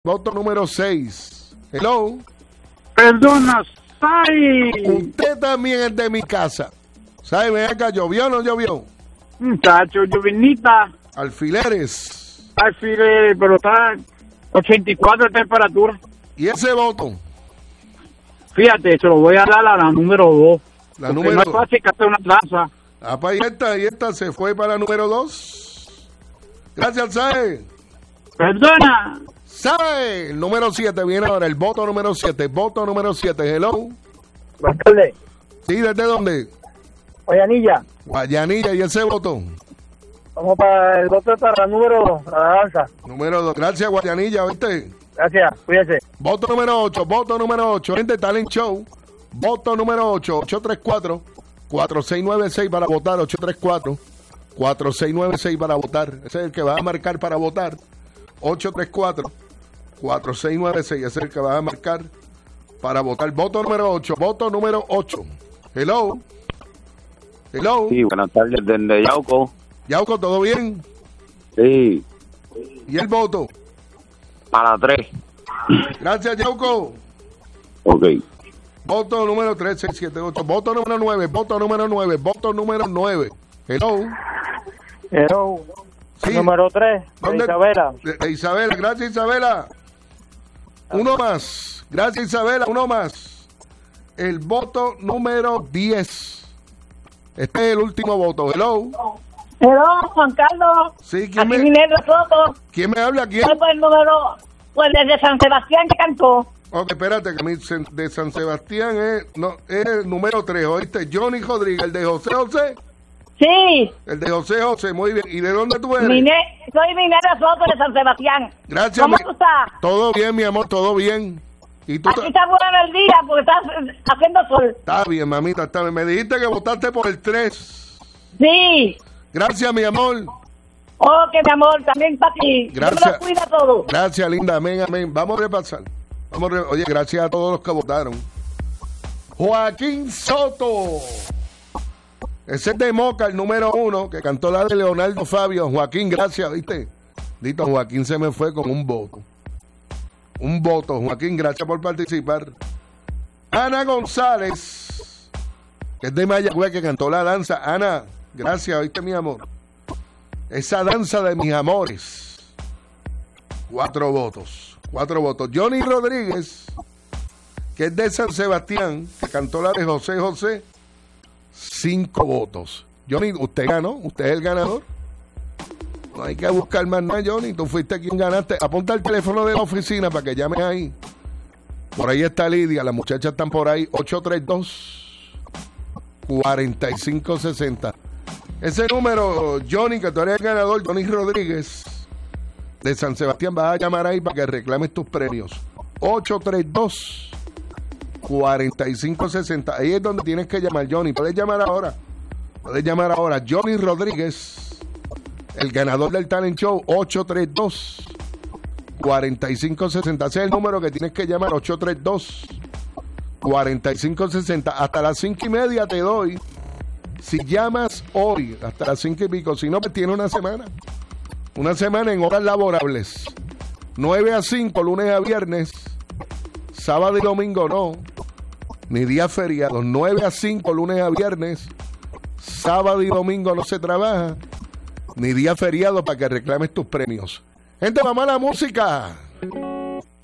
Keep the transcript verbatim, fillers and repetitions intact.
Voto número seis. Hello. Perdona, Sai. Usted también es de mi casa. ¿Sabe? Ven acá, ¿llovió o no llovió? Muchacho, llovinita. Alfileres. Alfileres, pero está ochenta y cuatro de temperatura. ¿Y ese voto? Fíjate, se lo voy a dar a la número dos. La número no es fácil que hacer una tranza. Ah, pues ahí está, ahí está, se fue para la número dos. Gracias, Sae. Perdona. Sae, el número siete viene ahora, el voto número siete, voto número siete, hello. Buenas tardes. Sí, ¿desde dónde? Guayanilla. Guayanilla, ¿y ese voto? Vamos para el voto para la número dos, la danza. Número dos, gracias, Guayanilla, ¿viste? Gracias, cuídese. Voto número ocho, voto número ocho, gente, Talent Show. Voto número ocho, ocho tres cuatro, cuatro seis nueve seis para votar, ocho tres cuatro, cuatro seis nueve seis para votar. Ese es el que va a marcar para votar. ocho tres cuatro, cuatro seis nueve seis, ese es el que va a marcar para votar. Voto número ocho, voto número ocho. Hello. Hello. Sí, buenas tardes, desde Yauco. Yauco, ¿todo bien? Sí. ¿Y el voto? Para tres. Gracias, Yauco. Ok. Voto número tres, seis, siete, ocho. Voto número nueve, voto número nueve, voto número nueve. Hello. Hello. Sí. Número tres, de Isabela. De, de Isabela, gracias, Isabela. Uno más. Gracias, Isabela, uno más. El voto número diez. Este es el último voto. Hello. Hello, Juan Carlos. Sí, ¿quién Aquí me, Minerva Soto. ¿quién me habla? ¿Quién? Fue por el número, pues desde San Sebastián que cantó. Ok, espérate, que a mí se- de San Sebastián es, no, es el número tres, ¿oíste? Johnny Rodríguez, el de José José. Sí, El de José José, muy bien. ¿Y de dónde tú eres? Mine, soy Minerva Soto de San Sebastián. Gracias, ¿Cómo mi- tú estás? Todo bien, mi amor, todo bien. ¿Y tú? Aquí ta- está bueno el día porque está haciendo sol. Está bien, mamita, está bien. Me dijiste que votaste por el tres. Sí. Gracias, mi amor. Oh, que mi amor, también para ti. Gracias. Dios lo cuida todo. Gracias, linda. Amén, amén. Vamos a repasar. Vamos a re- Oye, gracias a todos los que votaron. Joaquín Soto. Ese es de Moca, el número uno, que cantó la de Leonardo Fabio. Joaquín, gracias, ¿viste? Dito, Joaquín se me fue con un voto. Un voto. Joaquín, gracias por participar. Ana González, que es de Mayagüez, que cantó la danza. Ana, gracias, ¿viste, mi amor? Esa danza de mis amores. Cuatro votos. Cuatro votos. Johnny Rodríguez, que es de San Sebastián, que cantó la de José José. Cinco votos. Johnny, usted ganó. Usted es el ganador. No hay que buscar más nada, Johnny. Tú fuiste quien ganaste. Apunta el teléfono de la oficina para que llames ahí. Por ahí está Lidia. Las muchachas están por ahí. ocho tres dos, cuatro cinco seis cero. Ese número, Johnny, que tú eres el ganador, Johnny Rodríguez, de San Sebastián, vas a llamar ahí para que reclames tus premios. ocho tres dos, cuatro cinco seis cero. Ahí es donde tienes que llamar, Johnny. Puedes llamar ahora. Puedes llamar ahora. Johnny Rodríguez, el ganador del Talent Show, ocho tres dos, cuatro cinco seis cero. Ese es el número que tienes que llamar, ocho tres dos, cuatro cinco seis cero. Hasta las cinco y media te doy. Si llamas hoy, hasta las cinco y pico, si no, pues tiene una semana. Una semana en horas laborables. nueve a cinco, lunes a viernes. Sábado y domingo no. Ni días feriados. nueve a cinco, lunes a viernes. Sábado y domingo no se trabaja. Ni día feriado para que reclames tus premios. Gente, vamos a la música.